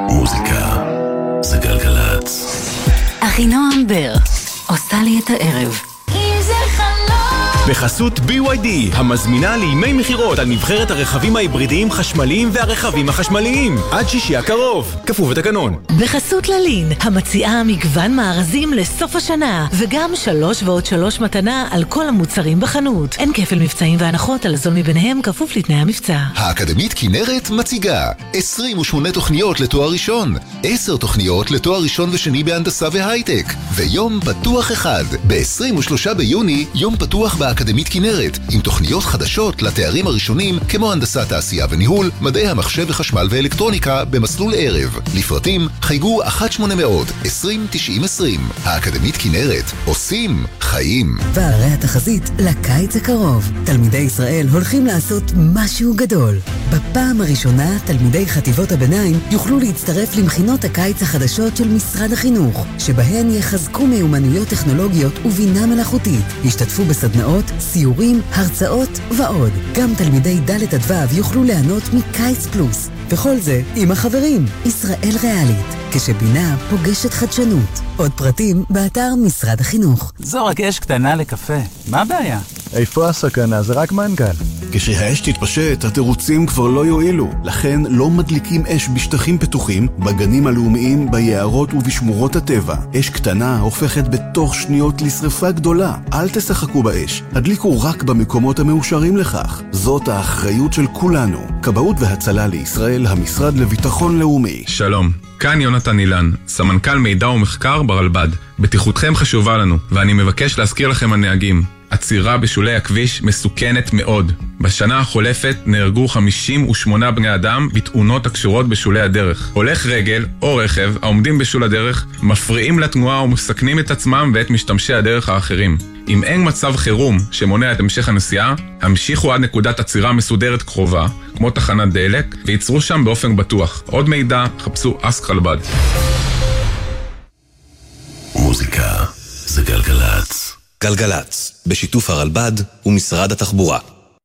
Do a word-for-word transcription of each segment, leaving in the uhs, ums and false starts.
מוזיקה זה גלגלצ. אחינועם בר עושה לי את הערב. אם זה חלום. בחסות בי וואי די, המזמינה לימי מחירות על נבחרת הרכבים ההיברידיים חשמליים והרכבים החשמליים. עד שישי הקרוב, כפוף לתקנון. בחסות ללין, המציעה מגוון מארזים לסוף השנה, וגם שלוש ועוד שלוש מתנה על כל המוצרים בחנות. אין כפל מבצעים והנחות על זול מביניהם, כפוף לתנאי המבצע. האקדמית כנרת מציגה עשרים ושמונה תוכניות לתואר ראשון, עשר תוכניות לתואר ראשון ושני בהנדסה והייטק, ויום פתוח אחד. ב-עשרים ושלושה ביוני, יום פתוח באקדמית כנרת, עם תוכניות חדשות לתארים הראשונים, כמו הנדסת תעשייה וניהול, מדעי המחשב וחשמל ואלקטרוניקה, במסלול ערב. לפרטים, חייגו אחת שמונה מאות עשרים תשעים עשרים. האקדמית כנרת, עושים חיים. וערי התחזית לקיץ הקרוב. תלמידי ישראל הולכים לעשות משהו גדול. בפעם הראשונה, תלמידי חטיבות הביניים יוכלו להצטרף למכינות הקיץ החדשות של משרד החינוך, שבהן יחזקו מיומנויות טכנולוגיות ובינה מלאכותית. ישתתפו בסדנאות, סיורים, הרצאות ועוד. גם תלמידי ד' עד ו' יוכלו ליהנות מקיץ פלוס. וכל זה עם החברים. ישראל ריאלית, כשבינה פוגשת חדשנות. עוד פרטים באתר משרד החינוך. זו רק אש קטנה לקפה. מה הבעיה? איפה הסכנה? זה רק מנגל. כשהאש תתפשט, התירוצים כבר לא יועילו. לכן לא מדליקים אש בשטחים פתוחים, בגנים הלאומיים, ביערות ובשמורות הטבע. אש קטנה הופכת בתוך שניות לשריפה גדולה. אל תשחקו באש. הדליקו רק במקומות המאושרים לכך. זאת האחריות של כולנו. כבאות והצלה לישראל, המשרד לביטחון לאומי. שלום. כאן יונתן אילן, סמנכ"ל מידע ומחקר ברלב"ד. בטיחותכם חשובה לנו, ואני מבקש להזכיר לכם הנהגים. עצירה בשולי הכביש מסוכנת מאוד. בשנה החולפת נהרגו חמישים ושמונה בני אדם בתאונות הקשורות בשולי הדרך. הולך רגל או רכב העומדים בשול הדרך מפריעים לתנועה ומסכנים את עצמם ואת משתמשי הדרך האחרים. אם אין מצב חירום שמונע את המשך הנסיעה, המשיכו עד נקודת עצירה מסודרת קרובה, כמו תחנת דלק, וייצרו שם באופן בטוח. עוד מידע, חפשו אסק רלב"ד. מוזיקה זה גלגלצ. גלגלצ, בשיתוף הרלב"ד ומשרד התחבורה.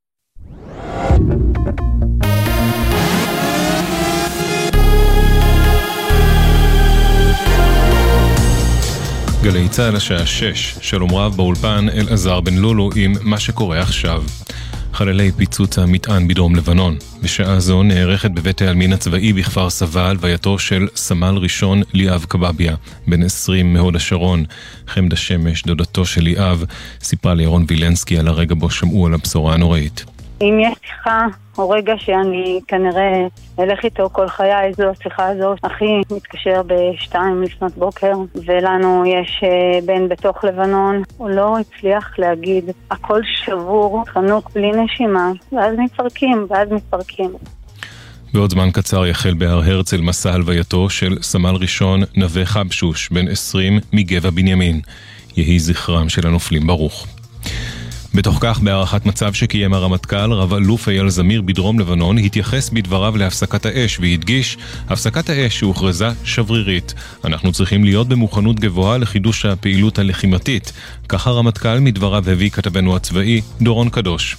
גלי צהל השעה שש, שלום רב באולפן אלעזר בן לולו עם מה שקורה עכשיו. חללי פיצוץ המטען בדרום לבנון. בשעה זו נערכת בבית העלמין הצבאי בכפר סבא הלווייתו של סמל ראשון ליאב קבביה, בן עשרים מהוד השרון. חמד השמש, דודתו של ליאב, סיפרה לירון וילנסקי על הרגע בו שמעו על הבשורה הנוראית. אם יש שיחה או רגע שאני כנראה אלך איתו כל חיי, זו השיחה הזאת. אחי מתקשר בשתיים לפנות בוקר, ולנו יש בן בתוך לבנון. הוא לא הצליח להגיד, הכל שבור, חנוק בלי נשימה, ואז מתפרקים, ואז מתפרקים. בעוד זמן קצר יחל בהר הרצל מסע הלווייתו של סמל ראשון נווה חבשוש, בן עשרים מגבע בנימין. יהי זכרם של הנופלים ברוך. בתוך כך, בהערכת מצב שקיים הרמטכ"ל, רב אלוף אייל זמיר בדרום לבנון התייחס בדבריו להפסקת האש והדגיש, הפסקת האש שהוכרזה שברירית. אנחנו צריכים להיות במוכנות גבוהה לחידוש הפעילות הלחימתית. כך הרמטכ"ל מדבריו הביא כתבנו הצבאי דורון קדוש.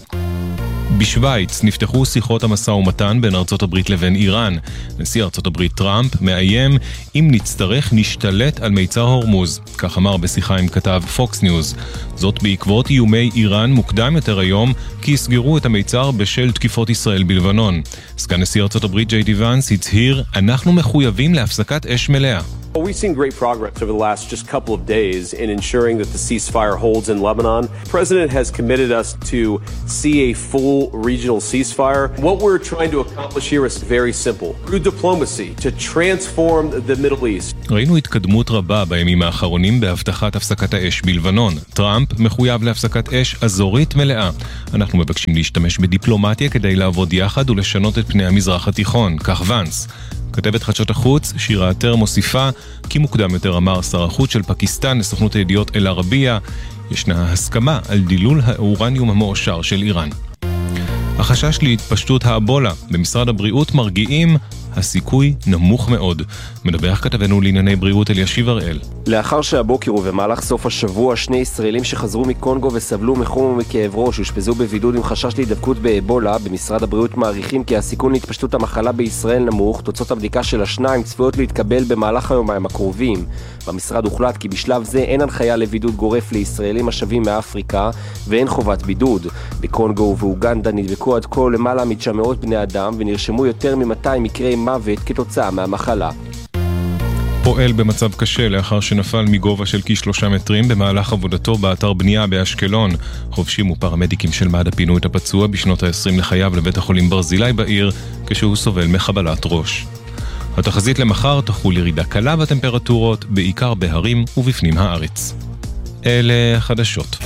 בשוויץ נפתחו שיחות המשא ומתן בין ארצות הברית לבין איראן. נשיא ארצות הברית טראמפ מאיים, אם נצטרך נשתלט על מיצר הורמוז. כך אמר בשיחה עם כתב פוקס ניוז. זאת בעקבות איומי איראן מוקדם יותר היום, כי יסגרו את המיצר בשל תקיפות ישראל בלבנון. סגן נשיא ארצות הברית ג'יי די ואנס הצהיר, אנחנו מחויבים להפסקת אש מלאה. Well, we've seen great progress over the last just couple of days in ensuring that the ceasefire holds in Lebanon. The President has committed us to see a full regional ceasefire. What we're trying to accomplish here is very simple. Through diplomacy, to transform the Middle East. ראינו התקדמות רבה בימים האחרונים בהבטחת הפסקת האש בלבנון. טראמפ מחויב להפסקת אש אזורית מלאה. אנחנו מבקשים להשתמש בדיפלומטיה כדי לעבוד יחד ולשנות את פני המזרח התיכון. כך ואנס. כתבת חדשות החוץ, שירה עטר מוסיפה, כי מוקדם יותר אמר שר החוץ של פקיסטן לסוכנות הידיעות אל-ערבייה, ישנה הסכמה על דילול האורניום המאושר של איראן. החשש להתפשטות האבולה במשרד הבריאות מרגיעים, הסיכוי נמוך מאוד. מדבר כתבנו לענייני בריאות אלישיב הראל. לאחר שהבוקר ובמהלך סוף השבוע שני ישראלים שחזרו מקונגו וסבלו מחום ומכאב ראש הושפזו בבידוד עם חשש להידבקות באבולה, במשרד הבריאות מעריכים כי הסיכון להתפשטות המחלה בישראל נמוך. תוצאות הבדיקה של השניים צפויות להתקבל במהלך היומיים הקרובים. במשרד הוחלט כי בשלב זה אין הנחיה לבידוד גורף לישראלים השבים מאפריקה ואין חובת בידוד. בקונגו ובאוגנדה נדבקו עד כה למעלה מ-תשע מאות בני אדם ונרשמו יותר מ-מאתיים מקרי מוות כתוצאה מהמחלה. פועל במצב קשה לאחר שנפל מגובה של כשלושה מטרים במהלך עבודתו באתר בנייה באשקלון. חובשים ופרמדיקים של מד"א פינו את הפצוע בשנות ה-עשרים לחייו לבית החולים ברזילי בעיר כשהוא סובל מחבלת ראש. התחזית למחר תחול ירידה קלה בטמפרטורות, בעיקר בהרים ובפנים הארץ. אלה החדשות.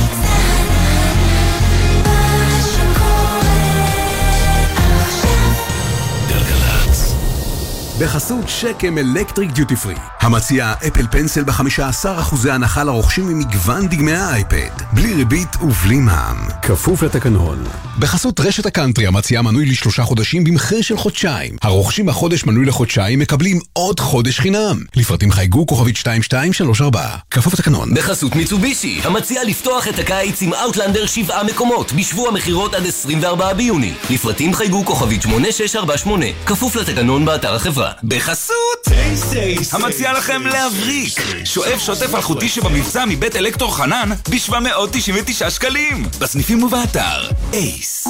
בחסות שקם אלקטריק דיוטי פרי, המציעה אפל פנסל ב-חמישה עשר אחוז הנחה לרוכשים ממגוון דגמי האייפד, בלי ריבית ובלי מע"מ, כפוף לתקנון. בחסות רשת הקאנטרי, המציעה מנוי לשלושה חודשים במחיר של חודשיים. הרוכשים החודש מנוי לחודשיים מקבלים עוד חודש חינם. לפרטים חייגו כוכבית שתיים שתיים שלוש ארבע, כפוף לתקנון. בחסות מיצובישי, המציעה לפתוח את הקיץ עם אאוטלנדר שבעה מקומות, בשבוע מחירות עד עשרים וארבעה ביוני. לפרטים חייגו כוכבית שמונה שש ארבע שמונה, כפוף לתקנון באתר החברה. בחסות המציע לכם להבריק שואב שוטף אלחוטי שבמבצע מבית אלקטור חנן ב-שבע מאות תשעים ותשעה שקלים בסניפים ובאתר. אייס.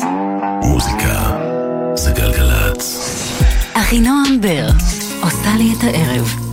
מוזיקה זה גלגלצ. אחינועם בר עושה לי את הערב.